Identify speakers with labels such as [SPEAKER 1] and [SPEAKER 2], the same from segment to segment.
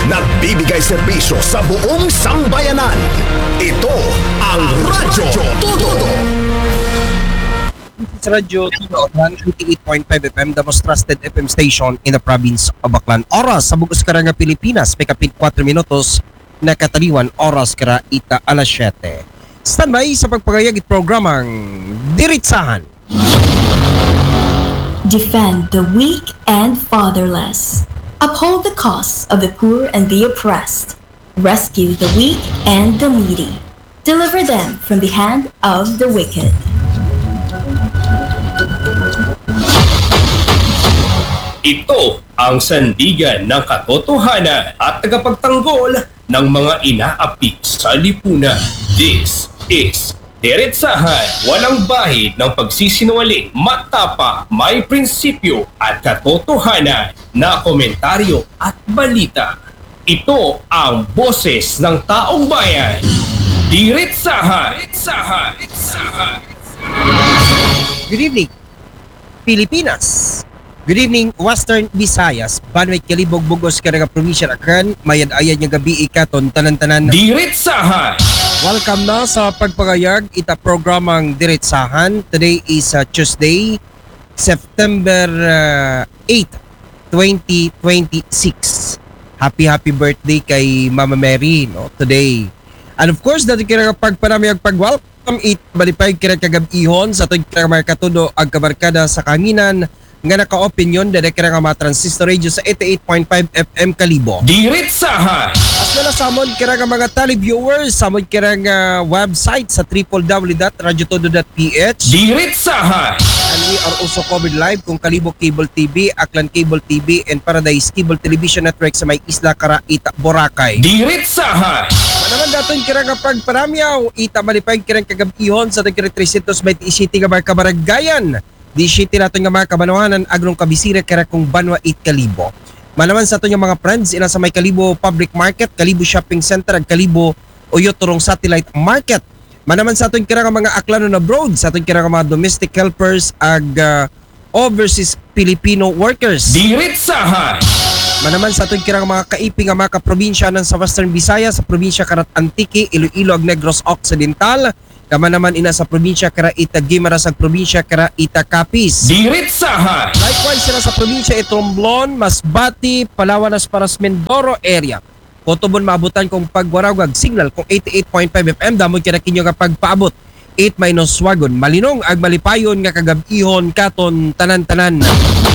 [SPEAKER 1] Nagbibigay serbisyo sa buong sambayanan. Ito ang Radyo Todo.
[SPEAKER 2] Sa Radyo Todo, 98.5 FM, the most trusted FM station in the province of Baclan. Oras sa Bugos Karanga, Pilipinas, may kapit 4 minutos na kataliwan, oras kara ita alas 7. Standby sa pagpagayag at programang Diritsahan.
[SPEAKER 3] Defend the weak and fatherless. Uphold the cause of the poor and the oppressed. Rescue the weak and the needy. Deliver them from the hand of the wicked.
[SPEAKER 4] Ito ang sandigan ng katotohanan at tagapagtanggol ng mga inaapi sa lipunan. This is Diretsahan, walang bahid ng pagsisinungaling, matapa, may prinsipyo at katotohanan na komentaryo at balita. Ito ang boses ng taong bayan. Diretsahan!
[SPEAKER 2] Good evening, Pilipinas. Good evening, Western Visayas. Banway Kalibog, Bugos, Karanga, Provincia, Akran. Mayad-ayad ng gabi ikaton, tanan-tanan.
[SPEAKER 4] Diretsahan!
[SPEAKER 2] Welcome na sa pagpagayag ita programang Diretsahan. Today is Tuesday, September 8, 2026. Happy birthday kay Mama Mary no today. And of course, dati kira pagpanamiyag pag-welcome it balipay kira kagab-ihon sa tuig kira markatudo ag kabarkada sa kanginan nga naka-opinion dada kira nga mga transistor radio sa 88.5 FM Kalibo.
[SPEAKER 4] Diretsahan!
[SPEAKER 2] As well as samon kira nga mga televiewers, samon kira nga website sa www.radyotodo.ph.
[SPEAKER 4] Diretsahan!
[SPEAKER 2] And we are also covered live kung Kalibo Cable TV, Aklan Cable TV, and Paradise Cable Television Network sa may Isla Caraita, Boracay.
[SPEAKER 4] Diretsahan!
[SPEAKER 2] Manaman daton kira nga pagparamyaw, ita malipay kira kagab-ihon sa tagkira 320 City nga Barkabaragayan. Di city natin nga mga kabanuhanan agrong kabisira kira kung Banwa 8 Kalibo. Manaman sa aton nga mga friends ina sa may Kalibo Public Market, Kalibo Shopping Center ag Kalibo Uyoturong Satellite Market. Manaman sa aton kira nga mga aklanon abroad, sa aton kira nga mga domestic helpers ag overseas Filipino workers.
[SPEAKER 4] Diretsahan!
[SPEAKER 2] Manaman sa aton kira nga mga kaiping nga mga kaprobinsya ng sa Western Visayas, sa probinsya Karat Antique, Iloilo ag Negros Occidental. Kama naman ina sa probinsya Karaita Guimaras ag probinsya Karaita Capiz.
[SPEAKER 4] Diretsahan!
[SPEAKER 2] Likewise sila sa probinsya Romblon, Masbati, Palawan, Paras, Mindoro area. Kotobon maabutan kong pagwarawag signal kung 88.5 FM damod kina kinyo nga pagpaabot 8 minus wagon malinong ag malipayon nga kagab-ihon katon tanan-tanan.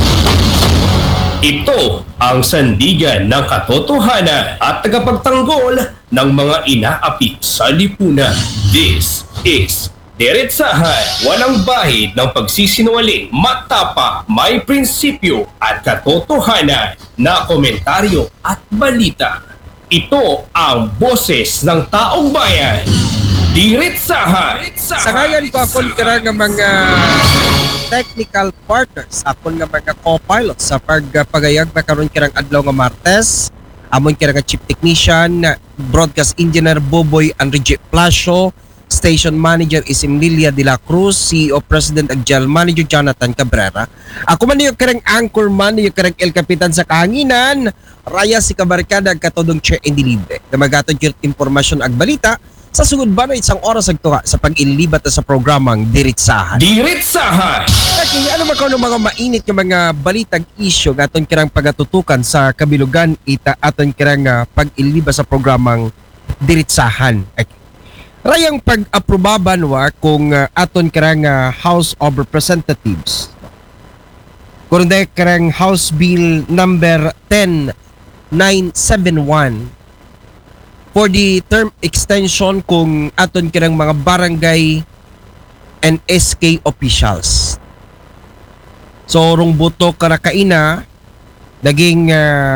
[SPEAKER 4] Ito ang sandigan ng katotohanan at tagapagtanggol ng mga inaapi sa lipunan. This is Diretsahan, walang bahid ng pagsisinungaling, matapa, may prinsipyo at katotohanan na komentaryo at balita. Ito ang boses ng taong bayan. Diretsahan!
[SPEAKER 2] Sa ngayon ko akong kira nga mga technical partners, akong nga mga co-pilots sa pagpagayag na karon kirang adlaw nga Martes. Amon kira nga chief technician, broadcast engineer Boboy Enrique Plasio, station manager is Emilia de la Cruz, CEO President ag General Manager Jonathan Cabrera. Ako man yung karang anchorman, yung karang El Capitan sa kahanginan, Raya si Kabarkada ag katodong chair and delivery. Na magatod yung informasyon ag balita sa sugod ba na isang oras agtuha sa pag-ilibat sa programang Diretsahan.
[SPEAKER 4] Diretsahan!
[SPEAKER 2] Kaya ano makaw ng mga mainit yung mga balitag issue aton kirang pagatutukan sa kabilugan ita aton kirang pag-ilibat sa programang Diretsahan. Okay. Rayang pag-aprobaban wa kung aton kirang House of Representatives. Kung kirang House Bill number 10971 for the term extension kung aton kirang mga barangay and SK officials. So rong boto karakaina naging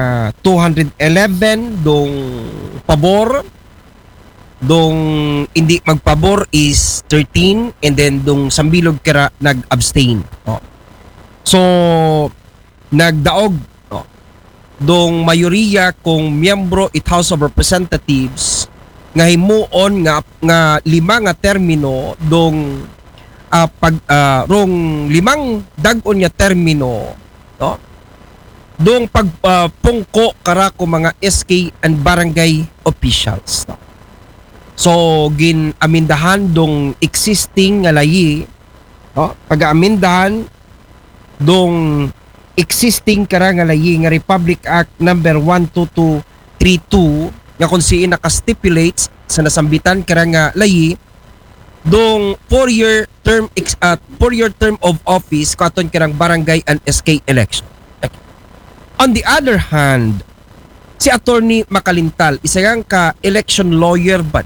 [SPEAKER 2] 211 dong pabor, dong hindi magpabor is 13, and then dong sambilog kara nag-abstain. Oh. So nagdaog dong mayoriya kung miyembro it House of Representatives nga himuon nga lima nga termino dong rong limang dag-on nga termino no dong pagpungko kara ko mga SK and barangay officials. No? So ginamindahan dong existing nga layi, no? Pag-aamindahan dong existing kara nga layi nga Republic Act number 12232 nga kung siin naka-stipulates sa nasambitan kara nga layi dong 4-year term of office katon kirang barangay and SK election. On the other hand, si Attorney Makalintal, isa yang ka-election lawyer ba?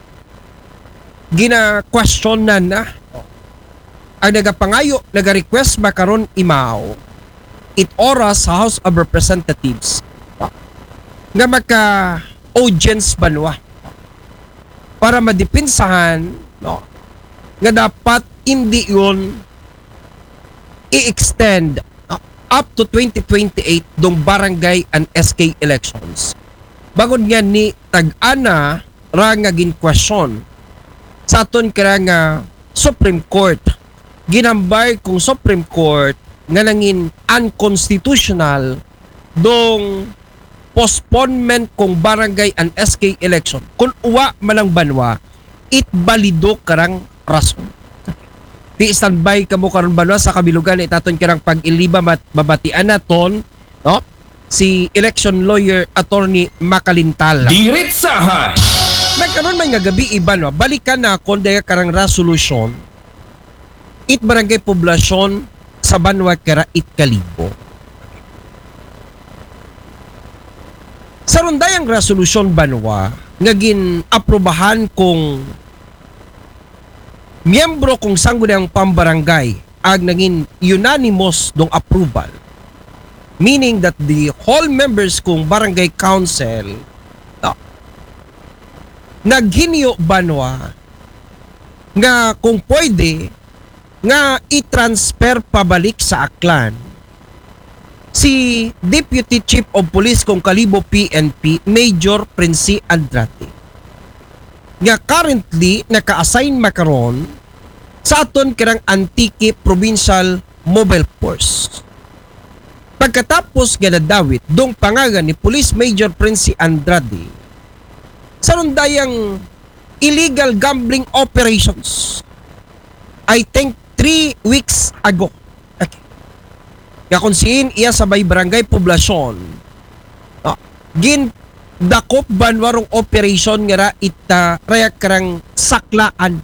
[SPEAKER 2] Gina-question na ang nagapangayo, naga-request makaron imaw it oras sa House of Representatives nga maka-audience banwa para madipinsahan nga dapat hindi yun i-extend up to 2028 dong barangay and SK elections. Bagod nga ni tag-ana ra nga gin-question sa aton kaya nga Supreme Court. Ginambay kung Supreme Court nga nangin unconstitutional dong postponement kung barangay and SK election. Kung uwa manang banwa, it balido karang rason. Di standby kamo karon banwa sa kabilugan itaton kirang pag-iliba mabatian naton, no? Si election lawyer Attorney Makalintal.
[SPEAKER 4] Diretsahan!
[SPEAKER 2] Nagkaroon man nga gabi iba, no? Balikan na kung daya karang resolution it barangay poblasyon sa banwa kara it kalibo. Sa rundayang resolution banwa nga gin-aprobahan kung miyembro kung sangguniang pambarangay ag naging unanimous dong approval, meaning that the whole members kung barangay council naghinyo banwa nga kung pwede nga i-transfer pabalik sa Aklan si Deputy Chief of Police kung Kalibo PNP Major Princy Andrade nga currently naka-assign makaron sa aton kirang Antique Provincial Mobile Force. Pagkatapos ganadawit dong pangagan ni Police Major Princy Andrade sa rundayang illegal gambling operations, I think 3 weeks ago. Okay. Nga kung siin iya sabay barangay poblasyon, dakop banwarong operation nga ra ita rayak karang saklaan.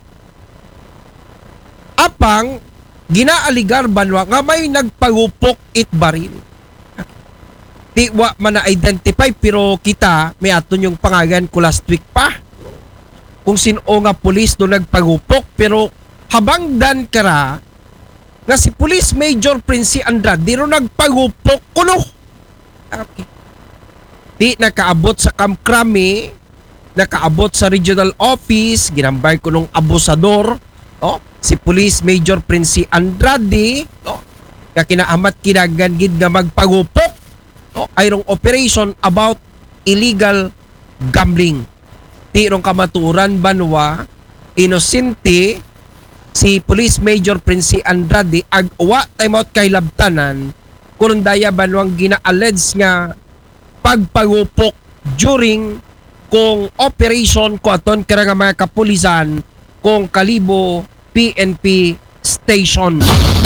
[SPEAKER 2] Apang ginaaligar banwa nga may nagpagupok it baril. Di wa man na-identify pero kita may aton yung pangalan ko last week pa. Kung sino nga pulis do nagpagupok pero habang dan kara nga si Police Major Princy Andrade ro nagpagupok kuno. Okay. Di nakaabot sa Camp Crame, nakaabot sa regional office, ginambay ko nung abusador, si Police Major Princy Andrade, nga kinaamat kinagan gid nga magpagupok, ayrong operation about illegal gambling. Di rong kamaturan banwa, inosente, si Police Major Princy Andrade ag uwa timeout kay labtanan, kurundaya banwang gina-allege nga pagpagupok during kung operation ko aton kaya nga mga kapulisan kung Kalibo PNP Station.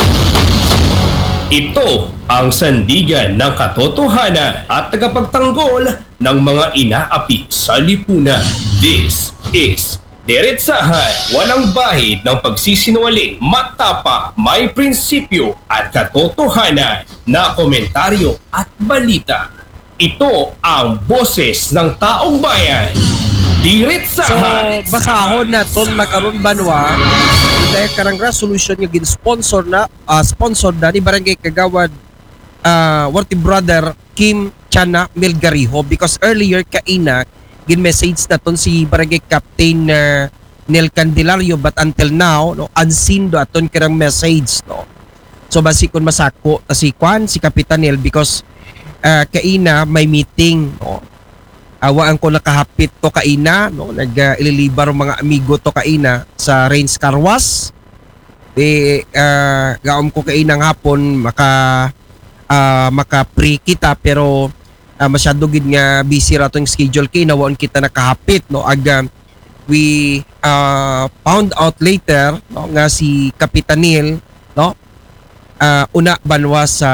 [SPEAKER 4] Ito ang sandigan ng katotohanan at tagapagtanggol ng mga inaapi sa lipunan. This is Diretsahan, walang bahid ng pagsisinungaling, matapa, may prinsipyo at katotohanan na komentaryo at balita. Ito ang boses ng taong bayan. Diretsahan.
[SPEAKER 2] So, basahon na ton makaron banwa dahil karang resolution nga gin-sponsor na ni Barangay Kagawad Worthy Brother Kim Chana Melgariho because earlier kaina gin-message na ton si Barangay Captain Nel Candelario but until now unseen do aton karang message So basikon masako si Kwan si Kapitan Nel because kaina may meeting awaan ko nakahapit to kaina nag-ililibar mga amigo to kaina sa Rains Carwas gaom ko kainang hapon maka maka-pre kita pero masyado gid nga busy ra tong schedule kay nawon kita nakahapit no we found out later no nga si Kapitan Neil no una banwa sa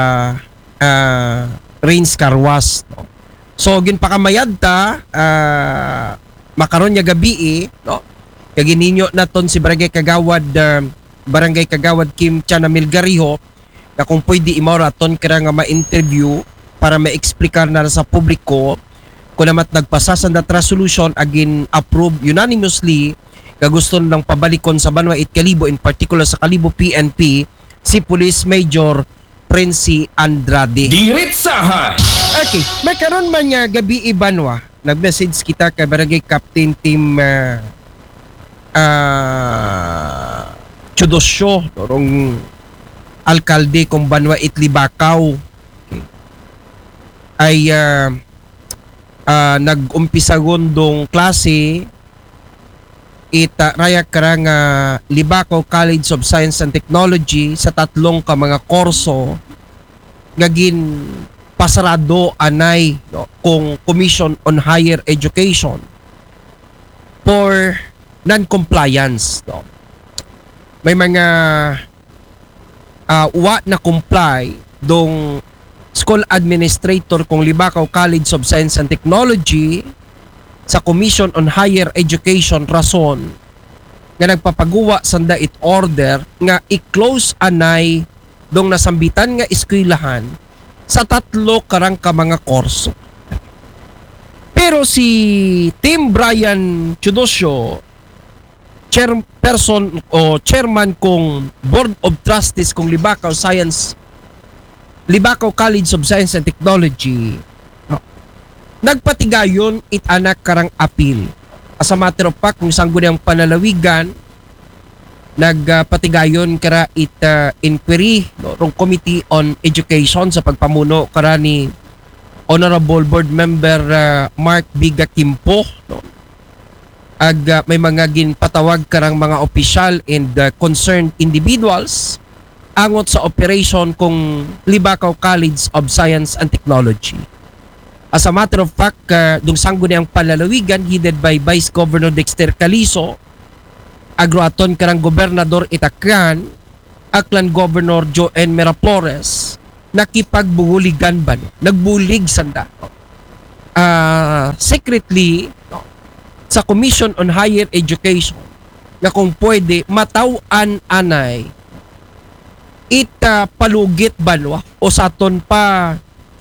[SPEAKER 2] Rains Carwas no. So ginpakamayad ta makaron nga gabi no kay gininyo naton si Barangay Kagawad Kim Chana Milgariho na kung pwede imawraton kaya nga ma-interview para ma-explicar na sa publiko kung namat nagpasa sa that resolution agin approve unanimously nga gusto lang pabalikon sa Banwa 8 in particular sa Kalibo PNP si Police Major Prince Andrade.
[SPEAKER 4] Diretsahan!
[SPEAKER 2] Okay, may karon man nga gabi Banwa nag-message kita kay Barangay Captain Team Chudosyo norong alkalde kung Banwa Itlibakaw ay nag-umpisa gondong klase rayak karang Libakaw College of Science and Technology sa tatlong ka mga korso ngagin pasarado anay no, kung Commission on Higher Education for non-compliance no. May mga wa na comply dong school administrator kung Libakaw College of Science and Technology sa Commission on Higher Education rason nga nagpapaguwa sanda it order nga i-close anay dong nasambitan nga eskwelahan sa tatlo karang ka mga korso. Pero si Tim Brian Chudosyo chairperson o chairman kung Board of Trustees kung Libakaw College of Science and Technology nagpatigayon it anak karang appeal. As a matter of fact, kung saan ang panalawigan nagpatigayon kara it inquiry no, rong Committee on Education sa pagpamuno kara ni Honorable Board Member Mark Biga Kimpo no. May mga ginpatawag karang mga opisyal and concerned individuals angot sa operation kung Libakaw College of Science and Technology. As a matter of fact, dung sanggo niyang palalawigan headed by Vice Governor Dexter Calizo, agroaton karang Gobernador Itakran, Aklan Governor Joen Miraflores, nakipagbuligan ba? Nagbulig sanda. Secretly, sa Commission on Higher Education na kung pwede matawan anay palugit banwa o saton pa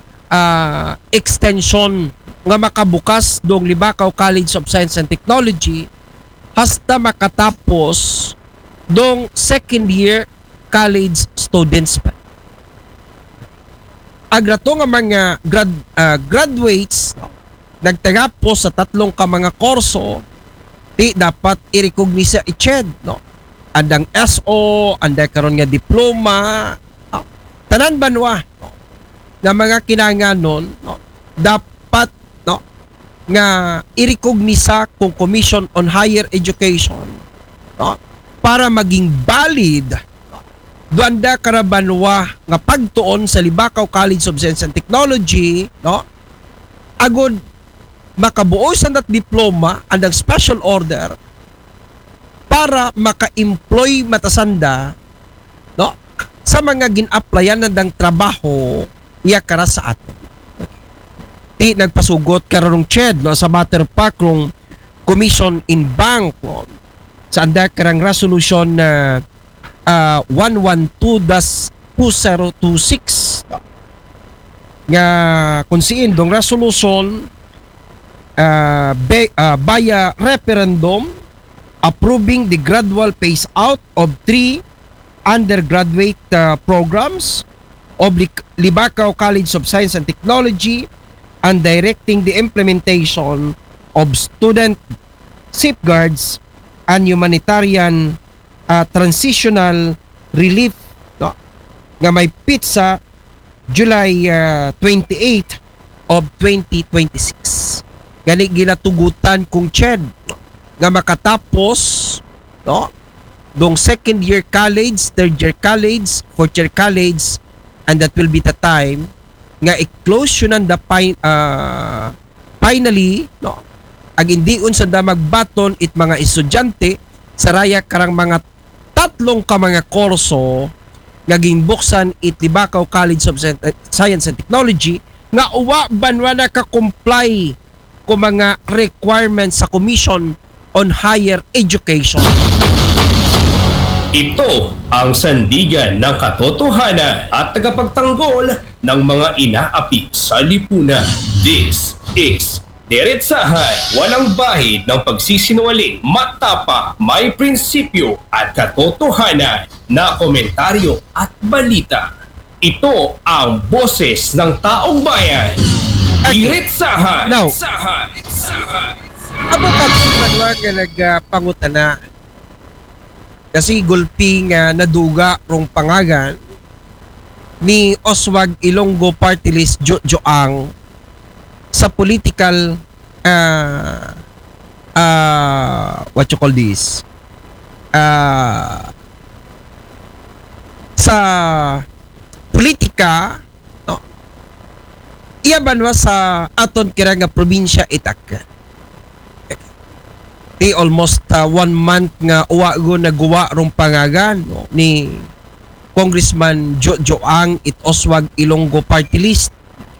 [SPEAKER 2] extension nga makabukas dong Libakaw College of Science and Technology hasta makatapos dong second year college students pa. Agrato nga mga graduates nagtagapos sa tatlong ka mga korso di dapat i-recognize i-CHED no. Andang SO, anday karon nga diploma, tanan banwa no, na mga kinahanglan no, dapat no nga i-recognize kung Commission on Higher Education no, para maging valid duanda karabanwa nga pagtuon sa Libakaw College of Science and Technology no agod makabuo sa that diploma and ang special order para maka-employ matasanda no sa mga gin-applyan ng trabaho iya kara sa ato. Di nagpasugot karong CHED no sa matter pa kung commission in bank no, sa anda karang resolution na 112-2026 no, nga kunsiin dong resolution via referendum approving the gradual phase out of 3 undergraduate programs of Libakaw College of Science and Technology and directing the implementation of student safeguards and humanitarian transitional relief no, nga may pitsa July 28 of 2026. Gani ginatugutan kung CHED nga makatapos no dong second year college, third year college, fourth year college and that will be the time nga i-close yun the finally no ag hindi unsa da magbaton it mga estudyante sa raya karang mga tatlong ka mga kurso nga ginbuksan it Libakaw College of Science and Technology nga uwa banwa naka-comply ko mga requirements sa Commission on Higher Education.
[SPEAKER 4] Ito ang sandigan ng katotohanan at tagapagtanggol ng mga inaapi sa lipunan. This is Diretsahan, walang bahid ng pagsisinungaling, matapa, may prinsipyo at katotohanan na komentaryo at balita. Ito ang boses ng taong bayan. Diretsahan!
[SPEAKER 2] Now,
[SPEAKER 4] Sahan!
[SPEAKER 2] abo pagsunod nga nagpangutana kasi gulpi nga naduga rong pangagan ni Oswag Ilonggo Party List Joang sa political what you call this sa politika no iyabanwa sa aton kira nga probinsya Itak. Almost 1 month nga uwago nagawa rong pangagan no, ni Congressman Joang it Oswag Ilonggo Party List.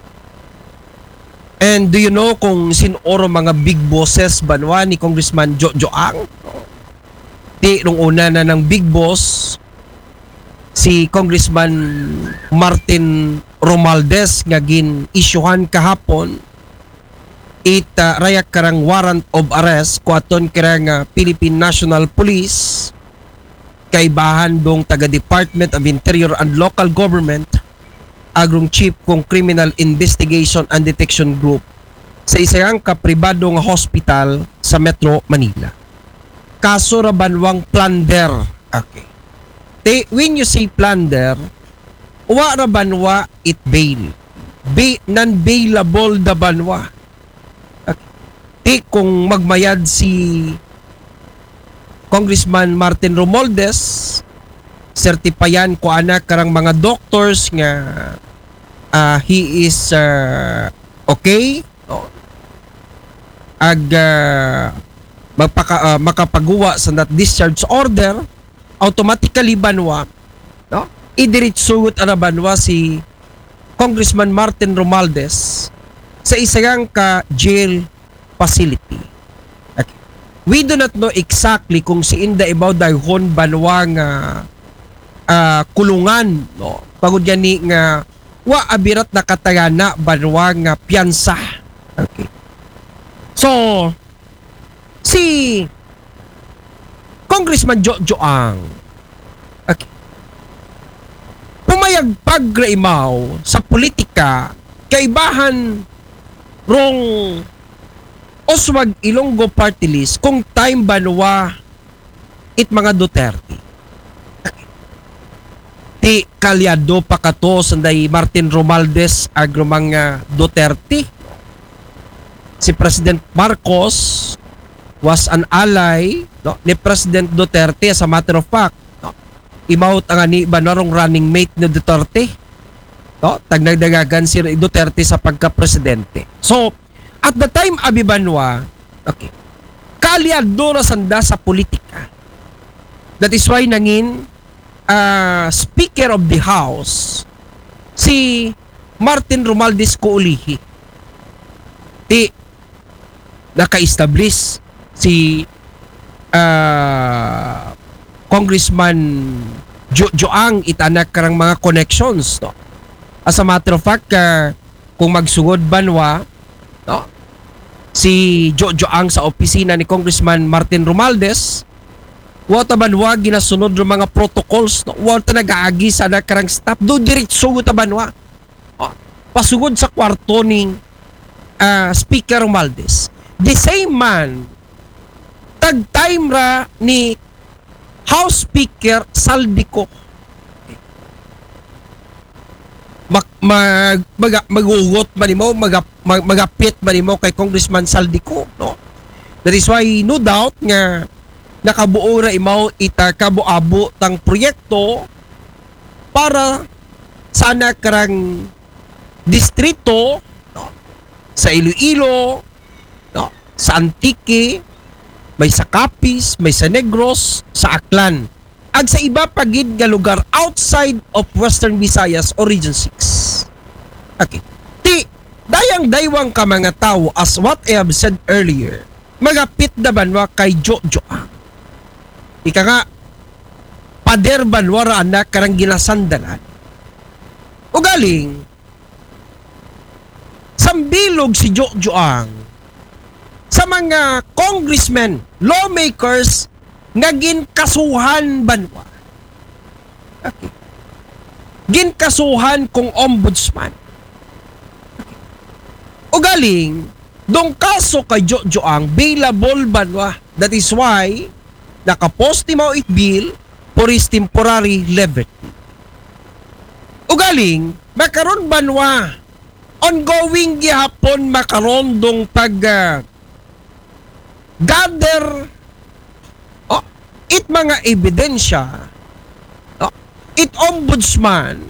[SPEAKER 2] And do you know kung sinoro mga big bosses banwa ni Congressman Joang? Nung una na ng big boss si Congressman Martin Romualdez nga gin-isyuhan kahapon rayak karang warrant of arrest ko aton karang Philippine National Police kay bahan dong taga Department of Interior and Local Government agrong chief kong Criminal Investigation and Detection Group sa isang kapribadong hospital sa Metro Manila. Kaso ra banwang plunder. Okay. When you say plunder, wa ra banwa it bail. Non-bailable da banwa. Okay. Kung magmayad si Congressman Martin Romualdez, certipayan ko anak karang mga doctors nga he is okay ag makapagawa sa that discharge order automatically banwa no idiretsugot ana banwa si Congressman Martin Romualdez sa isang ka jail facility. Okay. We do not know exactly kung si Inda Ibaw dayhon banwa nga kulungan no pagod yan ni nga wa abirat na katayana banwa nga piyansa. Okay. So si Congressman Joang okay pumayag pagraimaw sa politika kaibahan rong Oswag Ilonggo Party List kung time banwa it mga Duterte. Ti kalyado pa kato sanday Martin Romualdez agro mga Duterte. Si President Marcos was an ally no, ni President Duterte as a matter of fact. No, imawt ang ani banarong running mate ni Duterte. No, tagnagdagagan si Duterte sa pagka-presidente. So, at the time abibanwa, okay, kalyado na sanda sa politika. That is why nangin Speaker of the House si Martin Romualdez Coolihi naka-establish si Congressman Joang itanak karang mga connections no? As a matter of fact kung magsugod banwa no? Si Joang sa opisina ni Congressman Martin Romualdez wata banwa ginasunod ng mga protocols no? Wata nag-aagi sa nakarang staff do diretso ta banwa pasugod sa kwarto ni Speaker Romualdez. The same man tag-time ra ni House Speaker Saldico magugot ba nimo magapit ba nimo kay Congressman Saldico no? That is why no doubt nga nakabuo ra imaw ita kabuabo tang proyekto para sana karang distrito, no? Sa Iloilo, no? Sa Antique, may sa Capiz, may sa Negros, sa Aklan. Ag sa iba pagid nga lugar outside of Western Visayas o Region 6. Okay. Ti, dayang daywang ka mga tao, as what I have said earlier, magapit na banwa kay Jojo. Ika nga, pader banwa ra anak karang ginasandalan. Ugaling, sambilog si Jojo sa mga congressmen, lawmakers, nga ginkasuhan banwa. Okay. Ginkasuhan kung ombudsman. Okay. Ugaling, dong kaso kay Jojo bailable banwa. That is why, nakapost ni Mao it bill for his temporary liberty. Ugaling, makaron banwa, ongoing gihapon makaron dong gather it mga ebidensya, it ombudsman,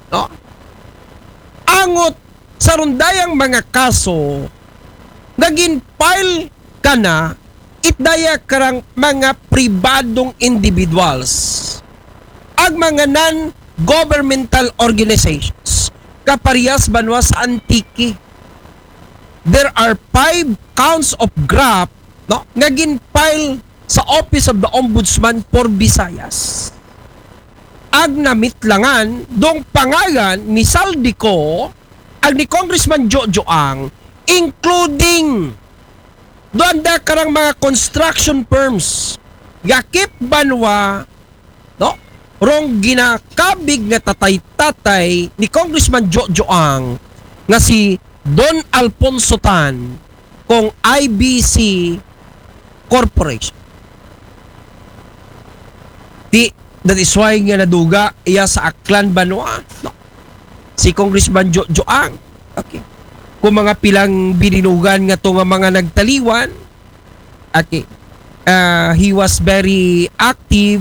[SPEAKER 2] angot sa rundayang mga kaso naging file ka na itdaya karang mga pribadong individuals ag mga non-governmental organizations kaparehas banwa sa Antique. There are 5 counts of graft nga ginfile sa Office of the Ombudsman for Visayas. Ag namitlangan dong pangalan ni Saldico ag ni Congressman Jojo including doon da karang mga construction firms yakip banwa rong ginakabig nga tatay-tatay ni Congressman Jojo nga si Don Alfonso Tan kung IBC Corporation. That is why nga naduga iya sa Aklan banwa si Congressman Jojo okay. Kung mga pilang bininugan nga to nga mga nagtaliwan, okay. He was very active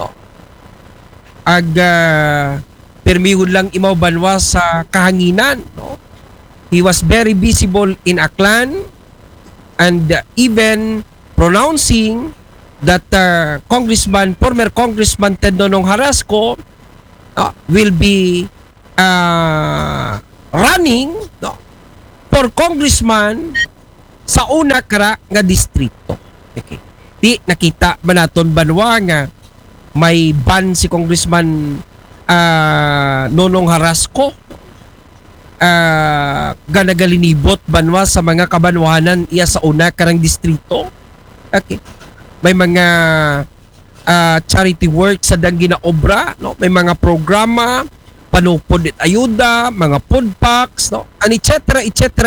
[SPEAKER 2] ag permihon lang imaw banwa sa kahanginan, He was very visible in Aklan and even pronouncing that former Congressman Ted Nonong Harasco will be running for congressman sa una kara nga distrito. Okay. Di nakita ba naton banwa nga may ban si Congressman Nonong Harasco ganagalinibot banwa sa mga kabanwahanan iya sa una karang distrito. Okay. May mga charity work sa danggi na obra, may mga programa, panupod at ayuda, mga food packs, and etc.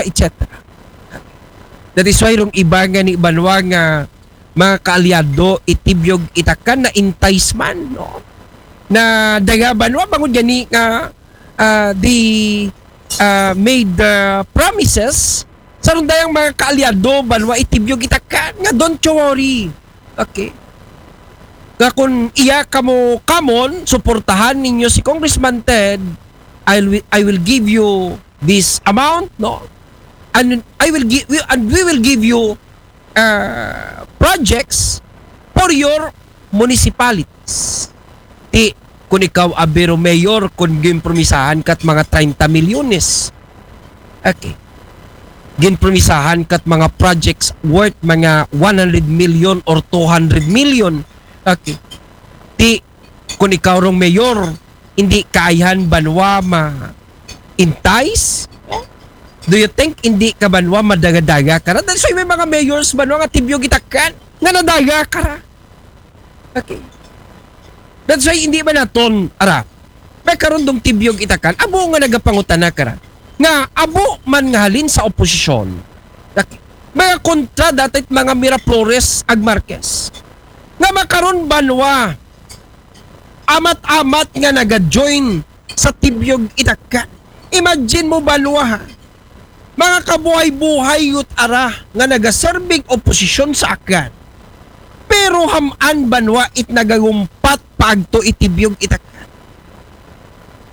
[SPEAKER 2] That is why rong iba nga ni banwa nga mga kaalyado itibyog itakan na enticement, na daga banwa bangod gani nga they made promises sa rundayang mga kaalyado banwa itibyog itakan nga don't you worry. Okay. Nga kung iya kamo kamon suportahan ninyo si Congressman Ted, I will give you this amount, and we will give you projects for your municipalities. Ti kung ikaw abero mayor kung gimpromisahan kat mga 30 milyones. Okay. Ginpromisahan kat mga projects worth mga 100 million or 200 million. Okay. Ti kung ikaw rong mayor hindi kaayahan banwa entice? Do you think hindi ka banwa madagadaga kara? That's why may mga mayors banwa nga tibyo gitakan nga nadaga kara. Okay. That's why hindi ba naton may karon dong tibyo gitakan abo nga nagapangutana kara. Nga abo man nga halin sa oposisyon. Okay. Mga kontra datit mga Miraflores ag Marquez. Nga makaron banwa amat-amat nga naga-join sa tibyog itakan. Imagine mo banwa mga kabuhay-buhay yut nga naga-serving oposisyon sa akan. Pero haman banwa it nagagumpat pagto itibyog itakan.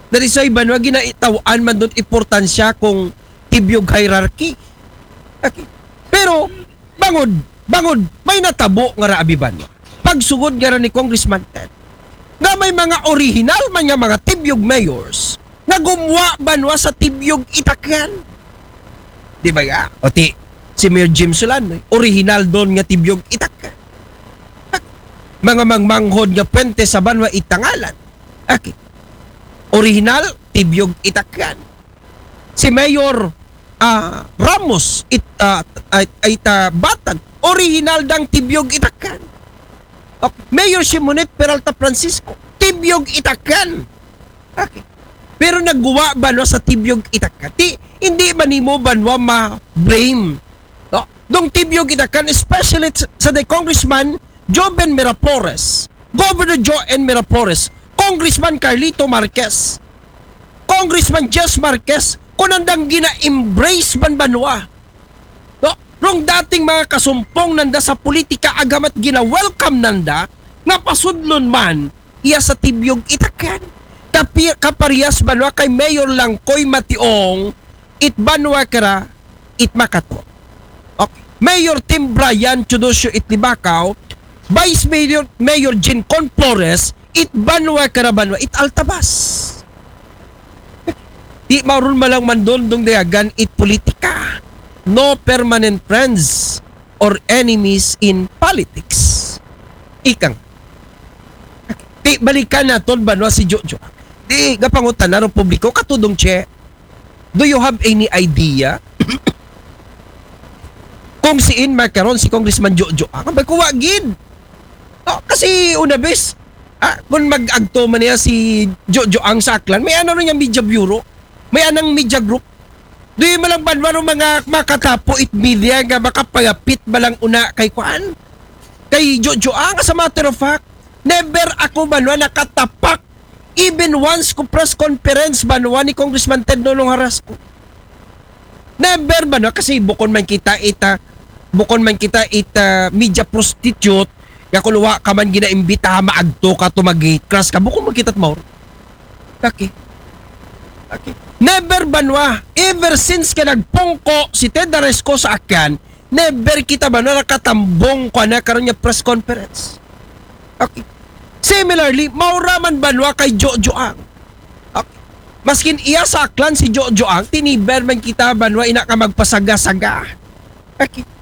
[SPEAKER 2] Dari sa iba, ginaitawan man doon importansya kung tibyog hierarchy. Okay. Pero, bangod, may natabo nga raabiban. Pagsugod nga ni Congressman Ted, nga may mga original man nga mga tibyog mayors na gumawa banwa sa tibyog Itacan. Di ba nga? O si Mayor Jim Solano, original doon nga tibyog Itacan. Mga mangmanghod nga puente sa banwa Itangalan. Okay. Original, tibyog Itacan. Si Mayor Ramos Batan, original dang tibyog Itacan. Okay. Mayor Simonet Peralta Francisco, tibyog Itacan. Okay. Pero nagguwa banwa sa tibyog Itacan. Hindi man mo banwa ma-blame. No? Dong tibyog Itacan, especially sa the Congressman Joven Miraflores, Governor Joen Miraflores, Congressman Carlito Marquez, Congressman Jess Marquez, kunandang gina-embrace man banwa. No? Rong dating mga kasumpong nanda sa politika agamat gina-welcome nanda, napasudlon man iya sa tibyog Itacan. Kaparehas banwa kay Mayor Langkoy Mationg, it banwa kara, it Makato. Okay. Mayor Tim Brian Chudosyo Itlibakaw, Vice Mayor Jincon Flores, it banwa kara banwa, it Altabas. Di maroon malang mandondong dayagan it politika. No permanent friends or enemies in politics. Ikang. Di balikan naton banwa si Jojo. Di gapangutan na ng publiko katudong che. Do you have any idea kung siin makaron si Congressman Jojo? Ang bagkuwagid. Oh, kasi una bes, kung mag-agto man niya si Jojo ang saklan, may ano rin yung media bureau, may anang media group. Di malang banwa ng mga makatapo it media nga makapayapit malang una kay Kuan. Kay Jojo ang as a matter of fact, never ako banwa nakatapak even once ko press conference banwa ni Congressman Ted Nonong Harasco. Never banwa kasi bukon man kita media prostitute nga kuluwa ka man ginaimbita maagto ka to mag-crash ka bukon mo kita't maur. Okay. Never banwa, ever since ka nagpungko si Ted Harasco sa akin, never kita banwa nakatambong ko na karon nga press conference. Okay. Similarly, mauraman banwa kay Jojo Ang. Okay. Maskin iya sa aklan si Jojo Ang, tiniber man kita banwa ina ka magpasaga-saga. Okay.